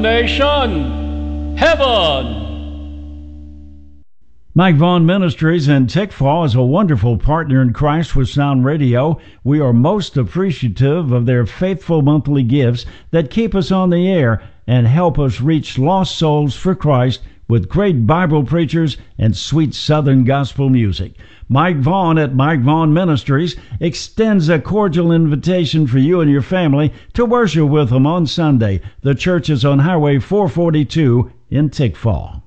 nation, heaven. Mike Vaughn Ministries in Tickfaw is a wonderful partner in Christ with Sound Radio. We are most appreciative of their faithful monthly gifts that keep us on the air and help us reach lost souls for Christ with great Bible preachers and sweet Southern gospel music. Mike Vaughn at Mike Vaughn Ministries extends a cordial invitation for you and your family to worship with him on Sunday. The church is on Highway 442 in Tickfaw.